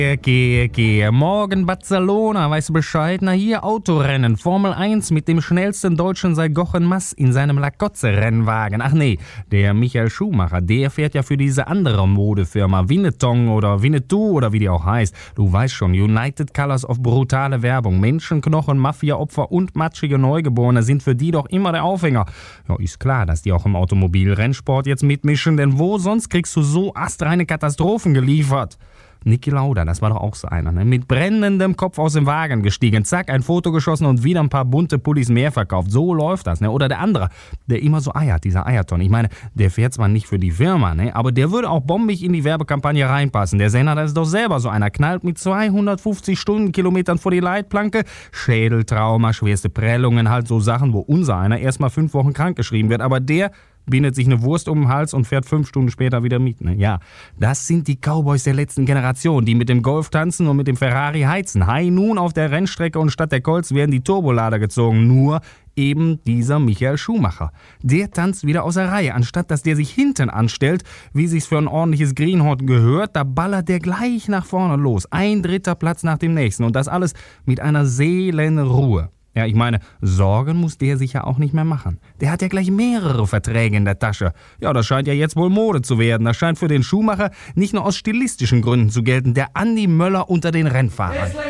Morgen Barcelona, weißt du Bescheid? Na hier Autorennen, Formel 1 mit dem schnellsten Deutschen seit Jochen Mass in seinem Lacotze-Rennwagen. Ach nee, der Michael Schumacher, der fährt ja für diese andere Modefirma, Winnetou oder Winnetou oder wie die auch heißt. Du weißt schon, United Colors of brutale Werbung. Menschenknochen, Mafia-Opfer und matschige Neugeborene sind für die doch immer der Aufhänger. Ja, ist klar, dass die auch im Automobilrennsport jetzt mitmischen, denn wo sonst kriegst du so astreine Katastrophen geliefert? Niki Lauda, das war doch auch so einer, ne? Mit brennendem Kopf aus dem Wagen gestiegen, zack, ein Foto geschossen und wieder ein paar bunte Pullis mehr verkauft. So läuft das, ne? Oder der andere, der immer so eiert, dieser Eierton. Ich meine, der fährt zwar nicht für die Firma, ne? Aber der würde auch bombig in die Werbekampagne reinpassen. Der Senna, das ist doch selber so einer, knallt mit 250 Stundenkilometern vor die Leitplanke, Schädeltrauma, schwerste Prellungen, halt so Sachen, wo unser einer erstmal 5 Wochen krankgeschrieben wird. Aber der bindet sich eine Wurst um den Hals und fährt 5 Stunden später wieder mit. Ne? Ja, das sind die Cowboys der letzten Generation, die mit dem Golf tanzen und mit dem Ferrari heizen. Hi, nun auf der Rennstrecke und statt der Colts werden die Turbolader gezogen. Nur eben dieser Michael Schumacher. Der tanzt wieder aus der Reihe. Anstatt dass der sich hinten anstellt, wie sich's für ein ordentliches Greenhorn gehört, da ballert der gleich nach vorne los. Ein dritter Platz nach dem nächsten. Und das alles mit einer Seelenruhe. Ja, ich meine, Sorgen muss der sich ja auch nicht mehr machen. Der hat ja gleich mehrere Verträge in der Tasche. Ja, das scheint ja jetzt wohl Mode zu werden. Das scheint für den Schumacher nicht nur aus stilistischen Gründen zu gelten. Der Andi Möller unter den Rennfahrern.